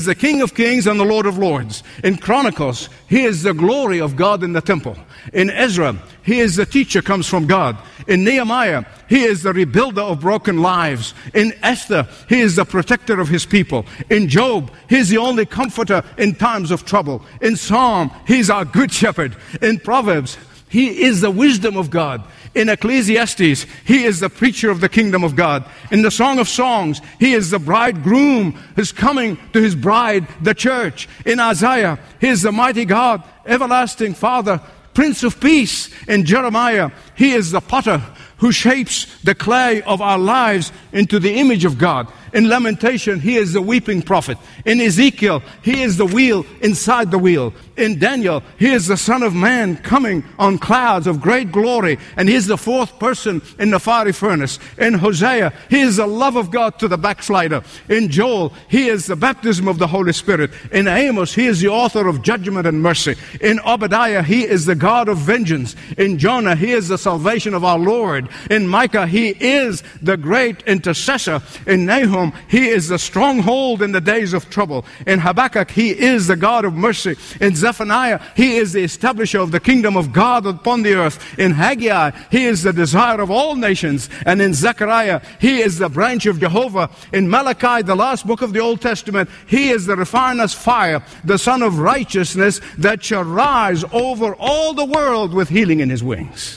the King of Kings and the Lord of Lords. In Chronicles, He is the glory of God in the temple. In Ezra, He is the teacher, comes from God. In Nehemiah, He is the rebuilder of broken lives. In Esther, He is the protector of His people. In Job, He is the only comforter in times of trouble. In Psalm, He is our good shepherd. In Proverbs, He is the wisdom of God. In Ecclesiastes, He is the preacher of the kingdom of God. In the Song of Songs, He is the bridegroom who's coming to His bride, the church. In Isaiah, He is the mighty God, everlasting Father, Prince of Peace. In Jeremiah, He is the potter who shapes the clay of our lives into the image of God. In Lamentation, He is the weeping prophet. In Ezekiel, He is the wheel inside the wheel. In Daniel, He is the Son of Man coming on clouds of great glory, and He is the fourth person in the fiery furnace. In Hosea, He is the love of God to the backslider. In Joel, He is the baptism of the Holy Spirit. In Amos, He is the author of judgment and mercy. In Obadiah, He is the God of vengeance. In Jonah, He is the salvation of our Lord. In Micah, He is the great intercessor. In Nahum, He is the stronghold in the days of trouble. In Habakkuk, He is the God of mercy. In Zephaniah, He is the establisher of the kingdom of God upon the earth. In Haggai, He is the desire of all nations. And in Zechariah, He is the branch of Jehovah. In Malachi, the last book of the Old Testament, He is the refiner's fire, the Son of righteousness that shall rise over all the world with healing in His wings.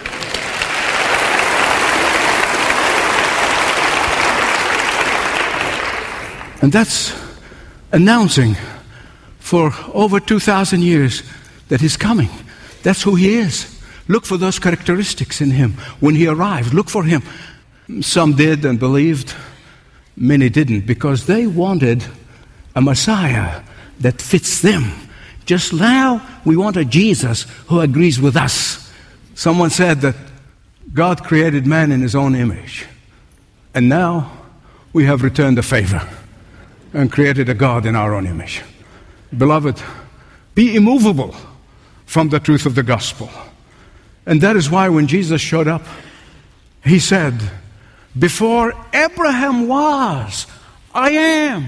And that's announcing for over 2,000 years that He's coming. That's who He is. Look for those characteristics in Him. When He arrived, look for Him. Some did and believed. Many didn't, because they wanted a Messiah that fits them. Just now, we want a Jesus who agrees with us. Someone said that God created man in His own image. And now, we have returned the favor and created a God in our own image. Beloved, be immovable from the truth of the gospel. And that is why when Jesus showed up, He said, before Abraham was, I am.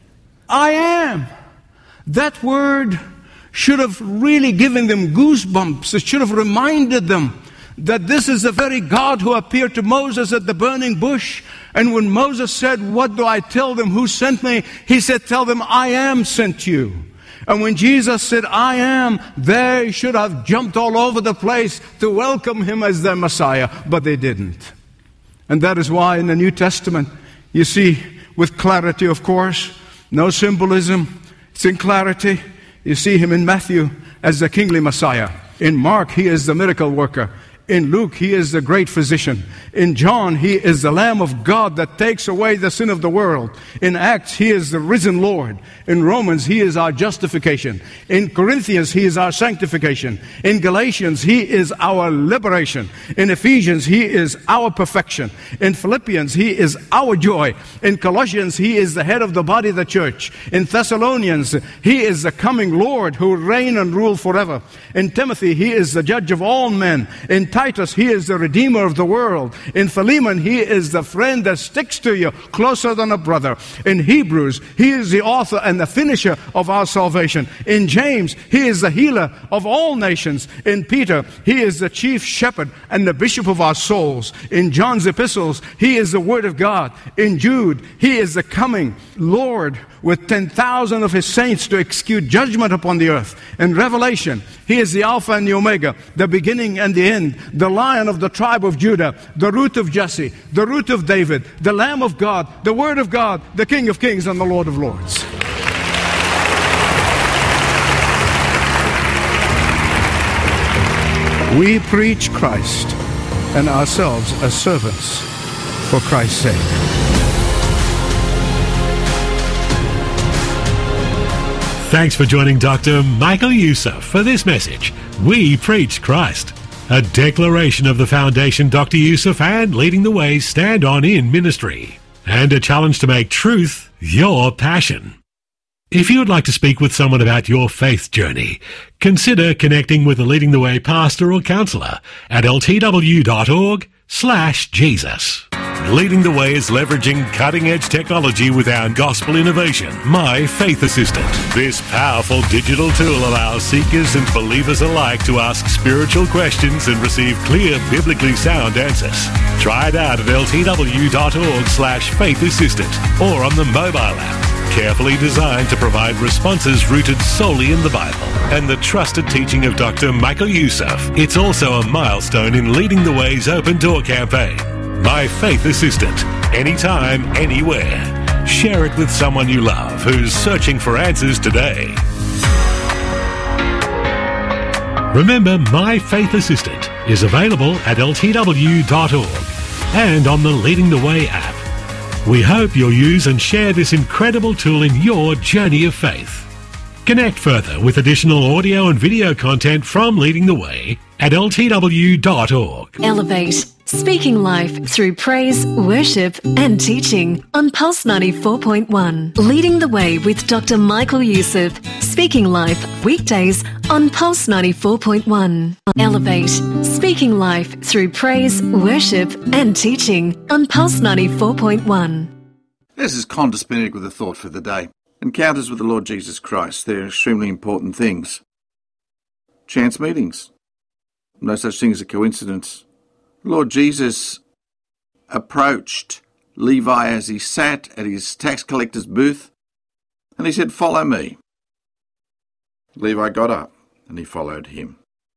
I am. That word should have really given them goosebumps. It should have reminded them that this is the very God who appeared to Moses at the burning bush. And when Moses said, what do I tell them? Who sent me? He said, tell them I am sent you. And when Jesus said, I am, they should have jumped all over the place to welcome Him as their Messiah. But they didn't. And that is why in the New Testament, you see, with clarity, of course, no symbolism, it's in clarity. You see Him in Matthew as the kingly Messiah. In Mark, He is the miracle worker. In Luke, He is the great physician. In John, He is the Lamb of God that takes away the sin of the world. In Acts, He is the risen Lord. In Romans, He is our justification. In Corinthians, He is our sanctification. In Galatians, He is our liberation. In Ephesians, He is our perfection. In Philippians, He is our joy. In Colossians, He is the head of the body of the church. In Thessalonians, He is the coming Lord who will reign and rule forever. In Timothy, He is the judge of all men. In Titus, He is the Redeemer of the world. In Philemon, He is the friend that sticks to you closer than a brother. In Hebrews, He is the author and the finisher of our salvation. In James, He is the healer of all nations. In Peter, He is the chief shepherd and the bishop of our souls. In John's epistles, He is the Word of God. In Jude, He is the coming Lord with 10,000 of His saints to execute judgment upon the earth. In Revelation, He is the Alpha and the Omega, the beginning and the end, the Lion of the tribe of Judah, the root of Jesse, the root of David, the Lamb of God, the Word of God, the King of Kings and the Lord of Lords. We preach Christ and ourselves as servants for Christ's sake. Thanks for joining Dr. Michael Youssef for this message, We Preach Christ, a declaration of the foundation Dr. Youssef and Leading the Way stand on in ministry, and a challenge to make truth your passion. If you would like to speak with someone about your faith journey, consider connecting with a Leading the Way pastor or counselor at ltw.org/Jesus. Leading the Way is leveraging cutting-edge technology with our gospel innovation, My Faith Assistant. This powerful digital tool allows seekers and believers alike to ask spiritual questions and receive clear, biblically sound answers. Try it out at ltw.org/faith assistant or on the mobile app. Carefully designed to provide responses rooted solely in the Bible and the trusted teaching of Dr. Michael Youssef. It's also a milestone in Leading the Way's Open Door campaign. My Faith Assistant. Anytime, anywhere. Share it with someone you love who's searching for answers today. Remember, My Faith Assistant is available at ltw.org and on the Leading the Way app. We hope you'll use and share this incredible tool in your journey of faith. Connect further with additional audio and video content from Leading the Way at ltw.org. Elevate, speaking life through praise, worship and teaching on Pulse 94.1. Leading the Way with Dr. Michael Youssef, speaking life weekdays on Pulse 94.1. Elevate, speaking life through praise, worship and teaching on Pulse 94.1. This is Conda Spinnick with a thought for the day. Encounters with the Lord Jesus Christ, they're extremely important things. Chance meetings. No such thing as a coincidence. Lord Jesus approached Levi as he sat at his tax collector's booth, and he said, "Follow me." Levi got up, and he followed him.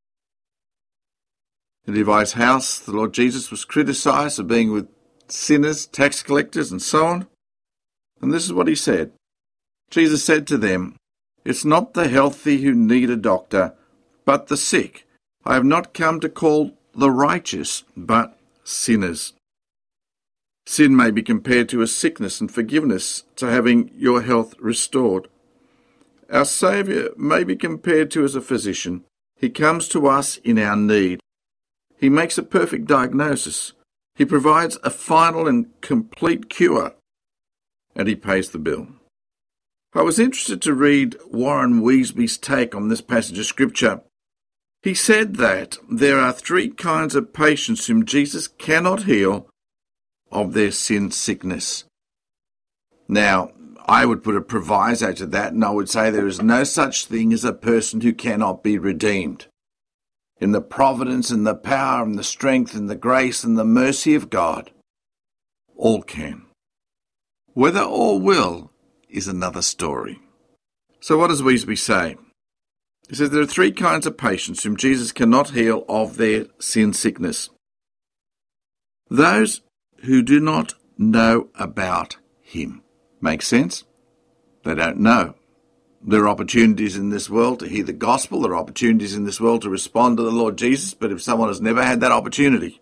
In Levi's house, the Lord Jesus was criticized for being with sinners, tax collectors, and so on. And this is what he said. Jesus said to them, "It's not the healthy who need a doctor, but the sick. I have not come to call the righteous, but sinners." Sin may be compared to a sickness, and forgiveness to having your health restored. Our Saviour may be compared to as a physician. He comes to us in our need. He makes a perfect diagnosis. He provides a final and complete cure, and he pays the bill. I was interested to read Warren Wiersbe's take on this passage of Scripture. He said that there are three kinds of patients whom Jesus cannot heal of their sin sickness. Now, I would put a proviso to that, and I would say there is no such thing as a person who cannot be redeemed. In the providence and the power and the strength and the grace and the mercy of God, all can. Whether all will is another story. So what does Wiersbe say? He says there are three kinds of patients whom Jesus cannot heal of their sin sickness. Those who do not know about him. Makes sense? They don't know. There are opportunities in this world to hear the gospel. There are opportunities in this world to respond to the Lord Jesus. But if someone has never had that opportunity,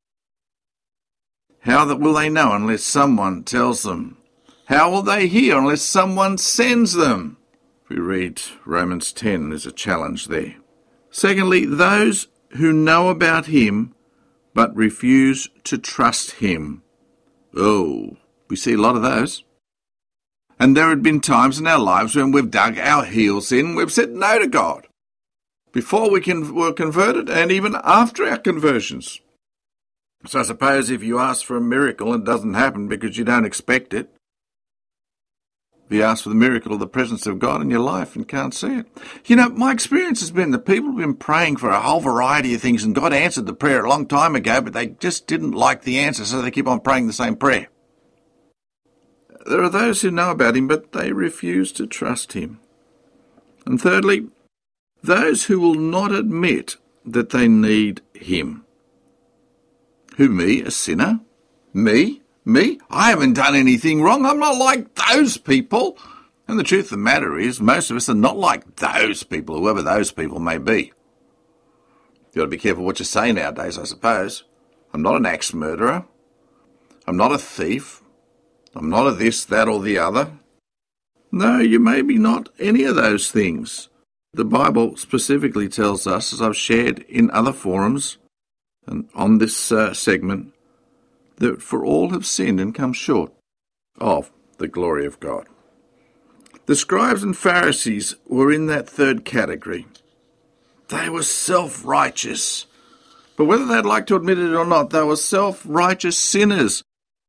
how will they know unless someone tells them? How will they hear unless someone sends them? If we read Romans 10, there's a challenge there. Secondly, those who know about him but refuse to trust him. Oh, we see a lot of those. And there had been times in our lives when we've dug our heels in, we've said no to God. Before were converted and even after our conversions. So I suppose if you ask for a miracle and it doesn't happen because you don't expect it, you ask for the miracle of the presence of God in your life and can't see it. You know, my experience has been that people have been praying for a whole variety of things and God answered the prayer a long time ago, but they just didn't like the answer, so they keep on praying the same prayer. There are those who know about him, but they refuse to trust him. And thirdly, those who will not admit that they need him. Who, me, a sinner? Me? I haven't done anything wrong. I'm not like those people. And the truth of the matter is, most of us are not like those people, whoever those people may be. You've got to be careful what you say nowadays, I suppose. I'm not an axe murderer. I'm not a thief. I'm not a this, that, or the other. No, you may be not any of those things. The Bible specifically tells us, as I've shared in other forums and on this segment, that for all have sinned and come short of the glory of God. The scribes and Pharisees were in that third category. They were self-righteous. But whether they'd like to admit it or not, they were self-righteous sinners.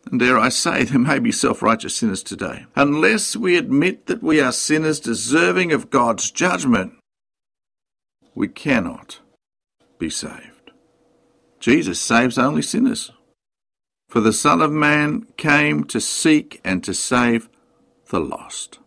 And dare I say, there may be self-righteous sinners today. Unless we admit that we are sinners deserving of God's judgment, we cannot be saved. Jesus saves only sinners. For the Son of Man came to seek and to save the lost.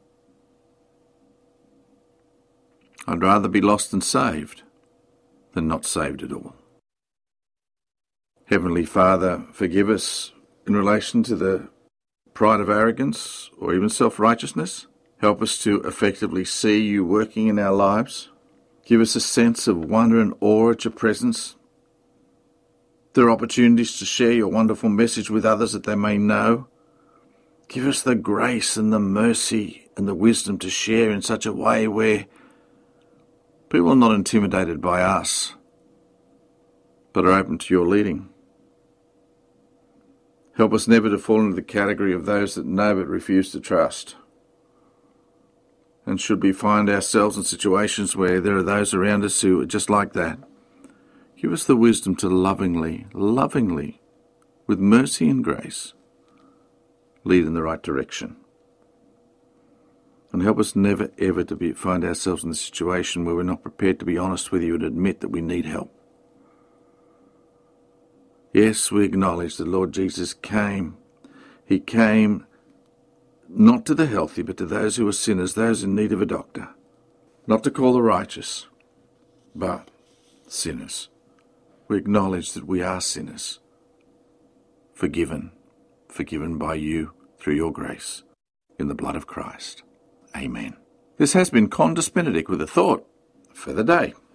I'd rather be lost and saved than not saved at all. Heavenly Father, forgive us in relation to the pride of arrogance or even self-righteousness. Help us to effectively see you working in our lives. Give us a sense of wonder and awe at your presence. There are opportunities to share your wonderful message with others that they may know. Give us the grace and the mercy and the wisdom to share in such a way where people are not intimidated by us, but are open to your leading. Help us never to fall into the category of those that know but refuse to trust. And should we find ourselves in situations where there are those around us who are just like that, give us the wisdom to lovingly, with mercy and grace, lead in the right direction. And help us never ever to find ourselves in the situation where we're not prepared to be honest with you and admit that we need help. Yes, we acknowledge the Lord Jesus came. He came not to the healthy, but to those who are sinners, those in need of a doctor. Not to call the righteous, but sinners. We acknowledge that we are sinners, forgiven by you through your grace in the blood of Christ. Amen. This has been Condus Benedict with a thought for the day.